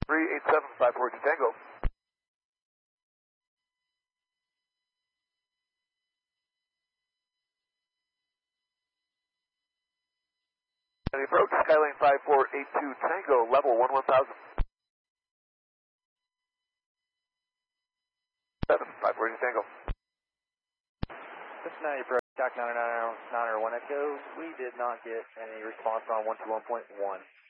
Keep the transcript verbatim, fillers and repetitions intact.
three eight seven, five four two Tango. And the approach, Skylane five four eight two Tango, level one one thousand. seven, five four two Tango. Cincinnati approach, Dock nine nine nine one Echo. We did not get any response on one two one point one.